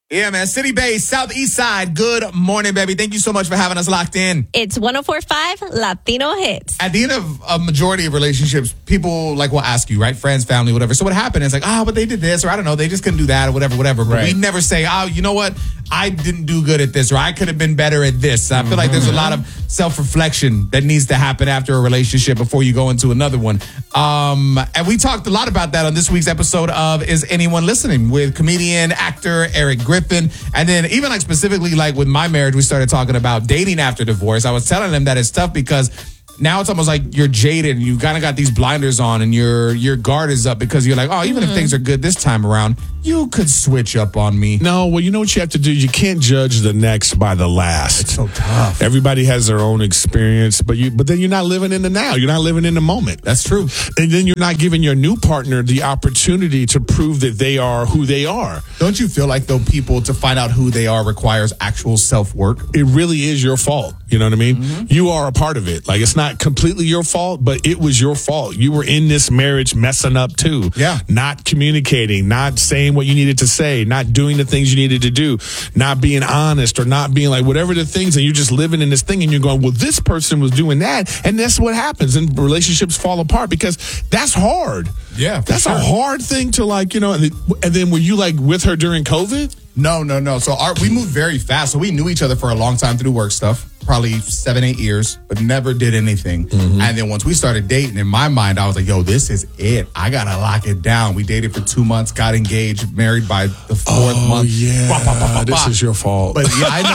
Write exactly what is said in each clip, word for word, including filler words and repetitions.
Yeah, man. City Base, Southeast Side. Good morning, baby. Thank you so much for having us locked in. It's one oh four point five Latino Hits. At the end of a majority of relationships, people like will ask you, right? Friends, family, whatever. So what happened? It's like, oh, but they did this, or I don't know, they just couldn't do that, or whatever, whatever. But Right. we never say, oh, you know what? I didn't do good at this, or I could have been better at this. I feel like there's a lot of self-reflection that needs to happen after a relationship before you go into another one. Um, and we talked a lot about that on this week's episode of Is Anyone Listening? With comedian, actor Eric Griffin. And then even like specifically like with my marriage, we started talking about dating after divorce. I was telling them that it's tough because now it's almost like you're jaded and you kind of got these blinders on and your your guard is up because you're like, oh, even mm-hmm. if things are good this time around, you could switch up on me. No, well, you know what you have to do? You can't judge the next by the last. It's so tough. Everybody has their own experience, but you but then you're not living in the now. You're not living in the moment. That's true. And then you're not giving your new partner the opportunity to prove that they are who they are. Don't you feel like, though, people to find out who they are requires actual self-work? It really is your fault. You know what I mean? Mm-hmm. You are a part of it. Like, it's not completely your fault, but it was your fault. You were in this marriage messing up too. Yeah. Not communicating, not saying what you needed to say, not doing the things you needed to do, not being honest or not being like whatever the things, and you're just living in this thing and you're going, well, this person was doing that. And that's what happens. And relationships fall apart because that's hard. Yeah. That's sure. a hard thing to like, you know, and, and then were you like with her during COVID? No, no, no. So our, we moved very fast. So we knew each other for a long time through work stuff, probably seven, eight years, but never did anything. Mm-hmm. And then once we started dating, in my mind, I was like, yo, this is it. I got to lock it down. We dated for two months, got engaged, married by the fourth oh, month. yeah. Bah, bah, bah, bah, this bah. is your fault. But yeah, I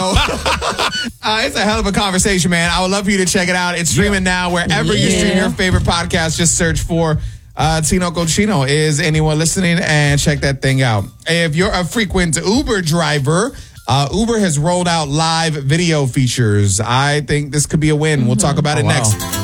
know. uh, it's a hell of a conversation, man. I would love for you to check it out. It's streaming yeah. now wherever yeah. you stream your favorite podcast. Just search for Uh, Tino Cochino. Is Anyone Listening? And check that thing out. If you're a frequent Uber driver, uh, Uber has rolled out live video features. I think this could be a win. We'll talk about oh, it wow. next.